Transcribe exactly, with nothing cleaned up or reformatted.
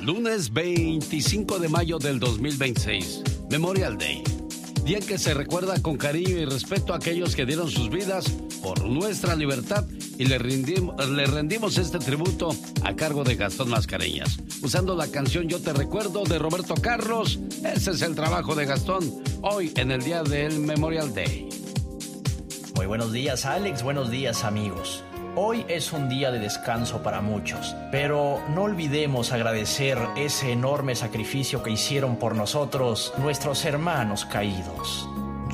Lunes veinticinco de mayo del dos mil veintiséis, Memorial Day. Día en que se recuerda con cariño y respeto a aquellos que dieron sus vidas por nuestra libertad y le rendimos, le rendimos este tributo a cargo de Gastón Mascareñas. Usando la canción Yo te recuerdo de Roberto Carlos, ese es el trabajo de Gastón hoy en el día del Memorial Day. Muy buenos días, Alex, buenos días, amigos. Hoy es un día de descanso para muchos, pero no olvidemos agradecer ese enorme sacrificio que hicieron por nosotros nuestros hermanos caídos.